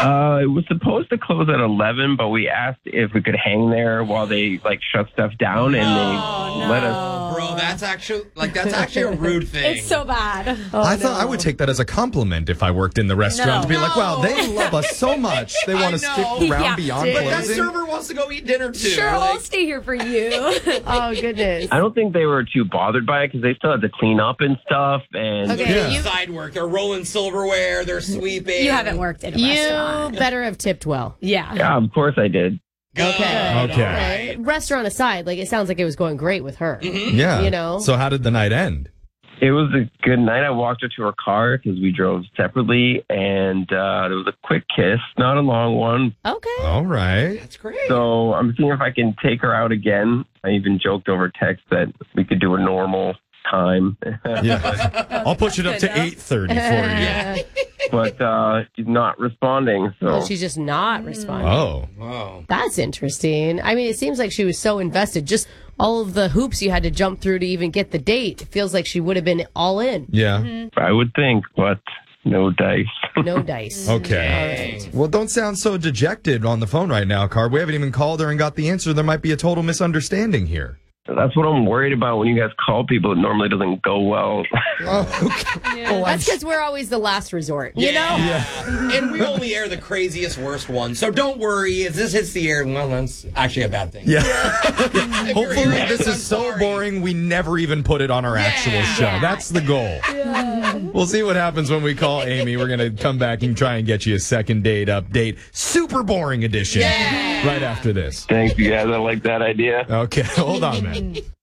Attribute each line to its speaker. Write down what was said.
Speaker 1: It was supposed to close at 11, but we asked if we could hang there while they shut stuff down, and they let us.
Speaker 2: Bro, that's actually a rude thing.
Speaker 3: It's so bad.
Speaker 4: I thought I would take that as a compliment if I worked in the restaurant to be like, wow, they love us so much. They want to stick around beyond
Speaker 2: But
Speaker 4: closing.
Speaker 2: that server wants to go eat dinner too.
Speaker 3: Sure, I'll stay here for you.
Speaker 5: Oh, goodness.
Speaker 1: I don't think they were too bothered by it because they still had to clean up and stuff. And
Speaker 5: Okay,
Speaker 2: side work. They're rolling silverware. They're sweeping.
Speaker 3: You haven't worked in a restaurant.
Speaker 5: You better have tipped well.
Speaker 1: yeah, of course I did.
Speaker 4: Okay.
Speaker 5: Restaurant aside, it sounds like it was going great with her.
Speaker 4: Yeah.
Speaker 5: You know?
Speaker 4: So how did the night end?
Speaker 1: It was a good night. I walked her to her car because we drove separately, and it was a quick kiss, not a long one.
Speaker 5: Okay.
Speaker 4: All right.
Speaker 2: That's great.
Speaker 1: So I'm seeing if I can take her out again. I even joked over text that we could do a normal time.
Speaker 4: Yeah. I'll push it up to 8:30 for you.
Speaker 2: Yeah.
Speaker 1: But she's not responding. So
Speaker 5: Oh, she's just not responding.
Speaker 4: Oh.
Speaker 2: Wow.
Speaker 5: That's interesting. I mean, it seems like she was so invested. Just all of the hoops you had to jump through to even get the date. It feels like she would have been all in.
Speaker 4: Yeah.
Speaker 1: I would think, but no dice.
Speaker 5: No dice.
Speaker 4: Okay.
Speaker 5: All right.
Speaker 4: Well, don't sound so dejected on the phone right now, Carb. We haven't even called her and got the answer. There might be a total misunderstanding here.
Speaker 1: That's what I'm worried about when you guys call people. It normally doesn't go well.
Speaker 5: That's because we're always the last resort. You know?
Speaker 2: Yeah. And we only air the craziest, worst ones. So don't worry. If this hits the air, well, that's actually a bad thing.
Speaker 4: Yeah. Hopefully this is so boring we never even put it on our actual show. That's the goal. We'll see what happens when we call Amy. We're going to come back and try and get you a second date update. Super boring edition. Right after this.
Speaker 1: Thanks, you guys. I like that idea.
Speaker 4: Okay, hold on, man.